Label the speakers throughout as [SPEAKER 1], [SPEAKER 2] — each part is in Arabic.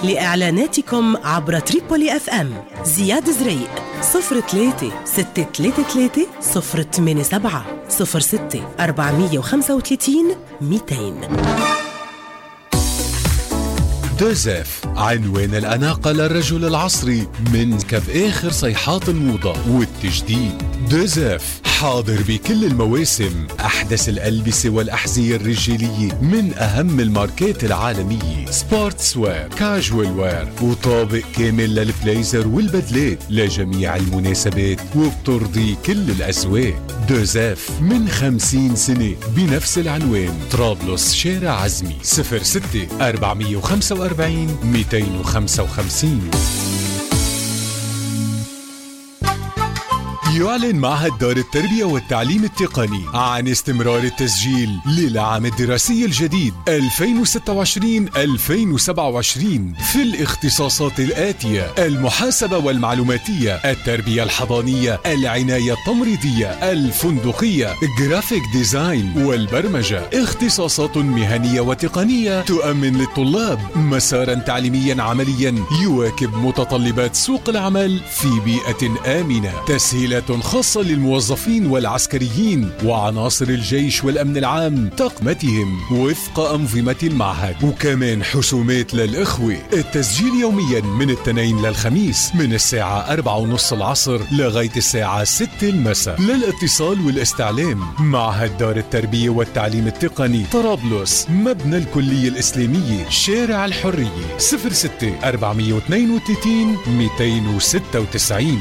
[SPEAKER 1] لإعلاناتكم عبر تريبولي اف ام زياد زريق 03 633 087 06 435 200.
[SPEAKER 2] دوزيف، عنوان الأناقة للرجل العصري من كب آخر صيحات الموضة والتجديد. دوزيف حاضر بكل المواسم، أحدث الألبسة والأحذية الرجالية من أهم الماركات العالمية، سبورتس وير، كاجوال وير، وطابق كامل للبليزر والبدلات لجميع المناسبات وبترضي كل الأذواق. دوزيف من 50 سنة بنفس العنوان، طرابلس شارع عزمي 06 445 255. يعلن معهد دار التربية والتعليم التقني عن استمرار التسجيل للعام الدراسي الجديد 2026-2027 في الاختصاصات الآتية: المحاسبة والمعلوماتية، التربية الحضانية، العناية التمريضية، الفندقية، جرافيك ديزاين والبرمجة. اختصاصات مهنية وتقنية تؤمن للطلاب مسارا تعليميا عمليا يواكب متطلبات سوق العمل في بيئة آمنة. تسهيلات خاصة للموظفين والعسكريين وعناصر الجيش والأمن العام طاقمتهم وفق أنظمة المعهد، وكمان حسومات للإخوة. التسجيل يوميا من الاثنين للخميس من الساعة 4:30 العصر لغاية الساعة 6 المساء. للاتصال والاستعلام: معهد دار التربية والتعليم التقني، طرابلس، مبنى الكلية الإسلامية، شارع الحرية، 06 432 296.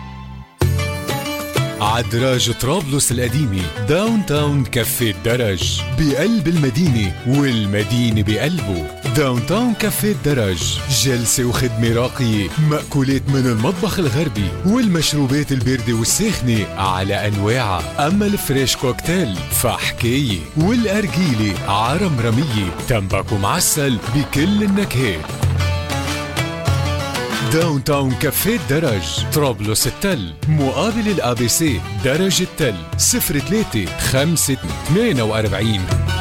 [SPEAKER 2] عدراج طرابلس القديمة، داون تاون كافيه الدرج، بقلب المدينة والمدينة بقلبه. داون تاون كافيه الدرج، جلسة وخدمة راقية، مأكولات من المطبخ الغربي والمشروبات الباردة والساخنة على أنواعها. أما الفريش كوكتيل فحكاية، والأرجيلة عرمرمية، تنباكو معسل بكل النكهات. داون تاون كافيه الدرج، طرابلس التل، مقابل الABC درج التل، 03 5 48